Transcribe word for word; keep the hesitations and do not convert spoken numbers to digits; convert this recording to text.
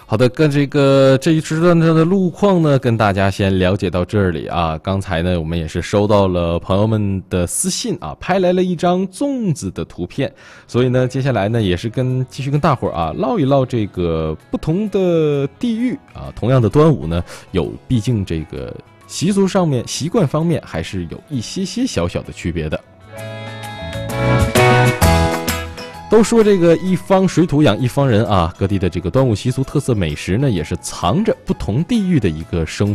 好的，跟这个这一时段的路况呢，跟大家先了解到这里啊。刚才呢，我们也是收到了朋友们的私信啊，拍来了一张粽子的图片，所以呢，接下来呢，也是跟继续跟大伙儿啊唠一唠这个不同的地域啊，同样的端午呢，有毕竟这个习俗上面、习惯方面还是有一些些小小的区别的。都说这个一方水土养一方人啊，各地的这个端午习俗特色美食呢，也是藏着不同地域的一个生